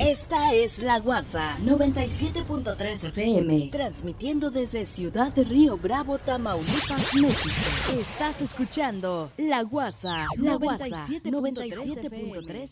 Esta es La Guasa 97.3 FM, transmitiendo desde Ciudad de Río Bravo, Tamaulipas, México. Estás escuchando La Guasa 97.3